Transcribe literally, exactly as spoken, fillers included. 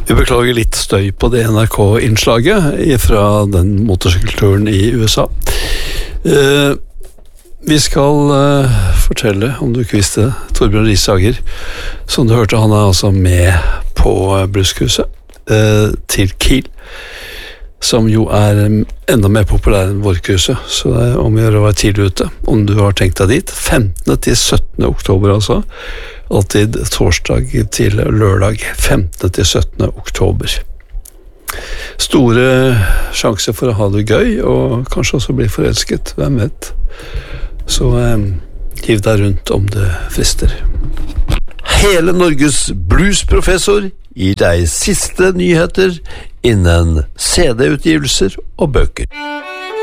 Vi beklager litt støy på det N R K-innslaget fra den motorsykkelturen i U S A. Uh, vi skal uh, fortelle, om du ikke visste, Torbjørn Risager, som du hørte, han er altså med på Bruskhuset uh, til Kiel, som jo er enda mer populær enn Vorkhuset, så det er om å gjøre å være tidlig ute, om du har tenkt deg dit. femtende til syttende oktober altså, alltid torsdag til lørdag, femtende til syttende oktober. Store sjanser for å ha det gøy, og kanskje også bli forelsket, hvem vet. Så eh, hiv deg rundt om det frister. Hele Norges bluesprofessor gir deg siste nyheter innen C D-utgivelser og bøker.